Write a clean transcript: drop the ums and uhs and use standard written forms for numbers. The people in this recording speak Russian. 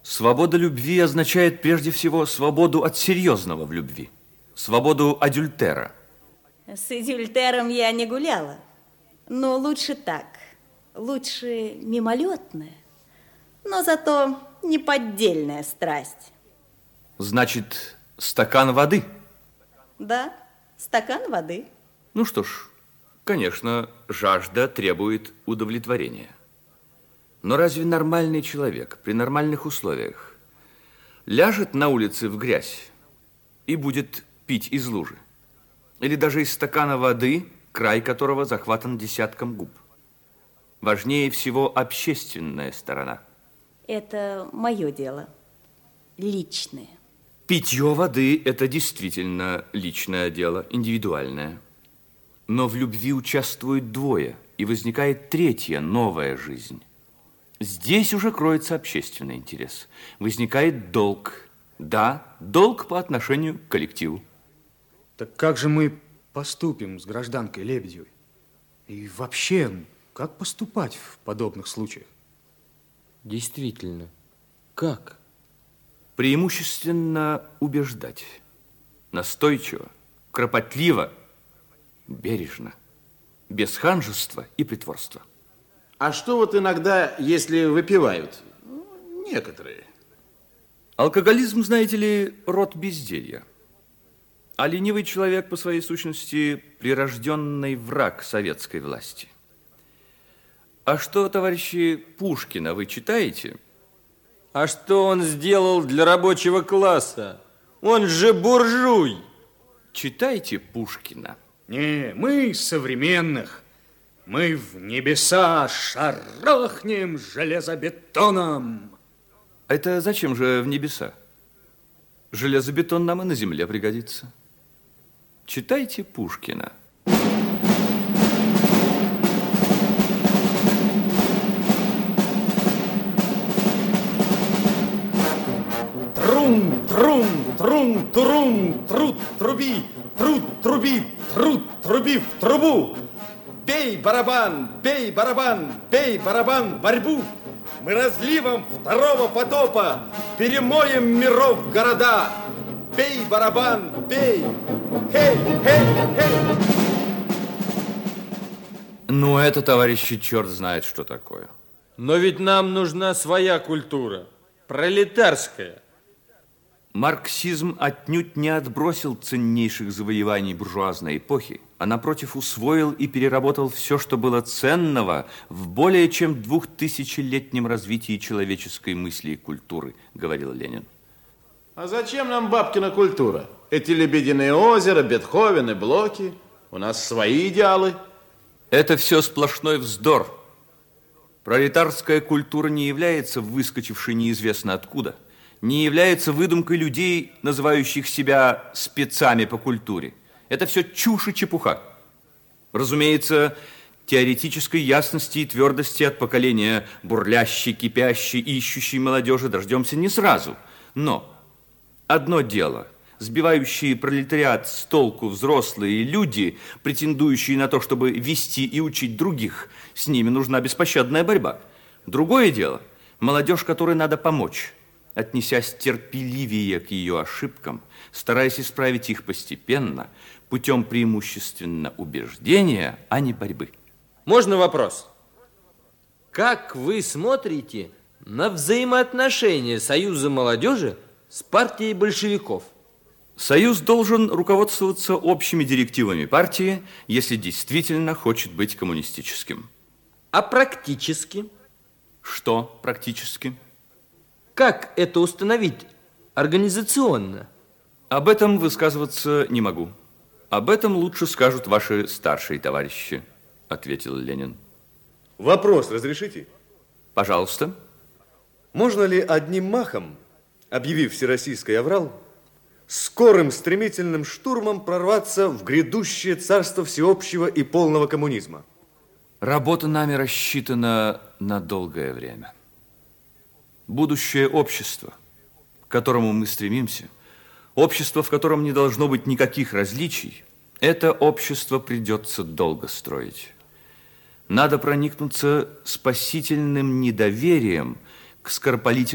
Свобода любви означает прежде всего свободу от серьезного в любви, свободу адюльтера. С адюльтером я не гуляла, но лучше так, лучше мимолетная, но зато неподдельная страсть. Значит, стакан воды? Да, стакан воды. Ну что ж, конечно, жажда требует удовлетворения. Но разве нормальный человек при нормальных условиях ляжет на улице в грязь и будет пить из лужи? Или даже из стакана воды, край которого захватан десятком губ? Важнее всего общественная сторона. Это мое дело, личное. Питье воды – это действительно личное дело, индивидуальное. Но в любви участвуют двое, и возникает третья, новая жизнь. Здесь уже кроется общественный интерес. Возникает долг. Да, долг по отношению к коллективу. Так как же мы поступим с гражданкой Лебедевой? И вообще, как поступать в подобных случаях? Действительно, как? Преимущественно убеждать. Настойчиво, кропотливо, бережно. Без ханжества и притворства. А что вот иногда, если выпивают? Некоторые. Алкоголизм, знаете ли, род безделья. А ленивый человек по своей сущности прирожденный враг советской власти. А что, товарищи, Пушкина вы читаете? А что он сделал для рабочего класса? Он же буржуй! Читайте Пушкина. Не, мы современных. Мы в небеса шарахнем железобетоном. Это зачем же в небеса? Железобетон нам и на земле пригодится. Читайте Пушкина. Трум, трум, трум, турум, труд, труби, труд, труби, труд, труби в трубу. Бей барабан, бей барабан, бей барабан, борьбу. Мы разливом второго потопа перемоем миров города. Бей барабан, бей. Хей, хей, хей. Ну, это, товарищи, черт знает, что такое. Но ведь нам нужна своя культура, пролетарская. Марксизм отнюдь не отбросил ценнейших завоеваний буржуазной эпохи, а напротив усвоил и переработал все, что было ценного в более чем 2000-летнем развитии человеческой мысли и культуры, говорил Ленин. А зачем нам бабкина культура? Эти Лебединое озеро, Бетховен и Блоки. У нас свои идеалы. Это все сплошной вздор. Пролетарская культура не является выскочившей неизвестно откуда, не является выдумкой людей, называющих себя спецами по культуре. Это все чушь и чепуха. Разумеется, теоретической ясности и твердости от поколения бурлящей, кипящей, ищущей молодежи дождемся не сразу. Но одно дело – сбивающие пролетариат с толку взрослые люди, претендующие на то, чтобы вести и учить других, с ними нужна беспощадная борьба. Другое дело – молодежь, которой надо помочь, отнесясь терпеливее к ее ошибкам, стараясь исправить их постепенно, путем преимущественно убеждения, а не борьбы. Можно вопрос? Как вы смотрите на взаимоотношения Союза молодежи с партией большевиков? Союз должен руководствоваться общими директивами партии, если действительно хочет быть коммунистическим. А практически? Что практически? Как это установить организационно? Об этом высказываться не могу. Об этом лучше скажут ваши старшие товарищи, ответил Ленин. Вопрос разрешите? Пожалуйста. Можно ли одним махом, объявив всероссийский аврал, скорым стремительным штурмом прорваться в грядущее царство всеобщего и полного коммунизма? Работа нами рассчитана на долгое время. Будущее общество, к которому мы стремимся, общество, в котором не должно быть никаких различий, это общество придется долго строить. Надо проникнуться спасительным недоверием к скоропалительным